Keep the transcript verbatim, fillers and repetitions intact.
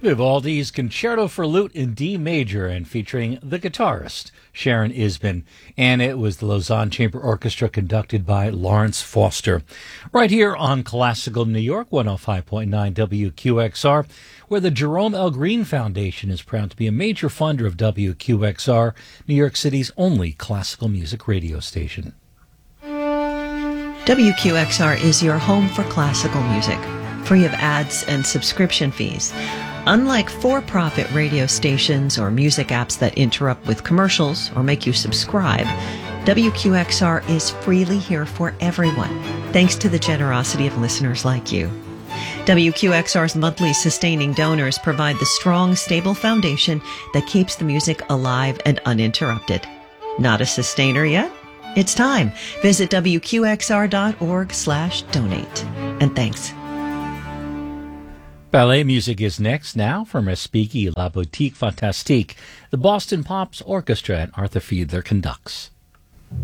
Vivaldi's Concerto for Lute in D Major and featuring the guitarist Sharon Isbin. And it was the Lausanne Chamber Orchestra conducted by Lawrence Foster. Right here on Classical New York, one oh five point nine W Q X R, where the Jerome L. Green Foundation is proud to be a major funder of W Q X R, New York City's only classical music radio station. W Q X R is your home for classical music, free of ads and subscription fees. Unlike for-profit radio stations or music apps that interrupt with commercials or make you subscribe, W Q X R is freely here for everyone, thanks to the generosity of listeners like you. W Q X R's monthly sustaining donors provide the strong, stable foundation that keeps the music alive and uninterrupted. Not a sustainer yet? It's time. Visit W Q X R dot org slash donate. And thanks. Ballet music is next now from Respighi La Boutique Fantastique, the Boston Pops Orchestra, and Arthur Fiedler conducts.